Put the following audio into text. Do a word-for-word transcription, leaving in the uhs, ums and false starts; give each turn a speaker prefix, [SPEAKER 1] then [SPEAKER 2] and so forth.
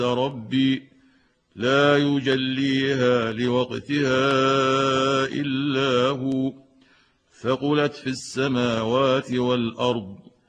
[SPEAKER 1] ربي لا يجليها لوقتها إلا هو ثقلت في السماوات والأرض